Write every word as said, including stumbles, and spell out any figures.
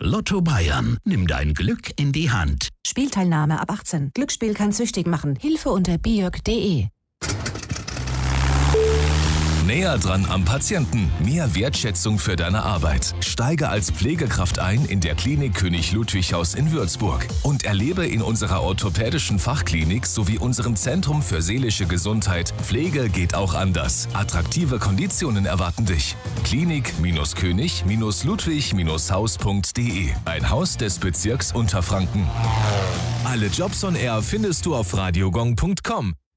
Lotto Bayern. Nimm dein Glück in die Hand. Spielteilnahme ab achtzehn. Glücksspiel kann süchtig machen. Hilfe unter biog punkt de. Näher dran am Patienten. Mehr Wertschätzung für deine Arbeit. Steige als Pflegekraft ein in der Klinik König Ludwig Haus in Würzburg und erlebe in unserer orthopädischen Fachklinik sowie unserem Zentrum für seelische Gesundheit Pflege geht auch anders. Attraktive Konditionen erwarten dich. Klinik-König-Ludwig-Haus punkt de. Ein Haus des Bezirks Unterfranken. Alle Jobs on Air findest du auf radiogong punkt com.